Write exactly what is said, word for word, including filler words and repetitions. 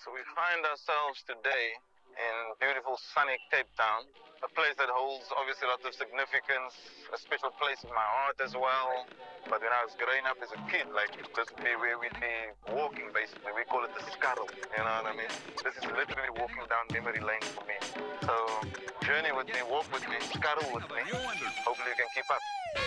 So we find ourselves today in beautiful sunny Cape Town, a place that holds obviously a lot of significance, a special place in my heart as well. But when I was growing up as a kid, like this would be where we'd be walking basically. We call it the scuttle, you know what I mean? This is literally walking down memory lane for me. So journey with me, walk with me, scuttle with me. Hopefully you can keep up.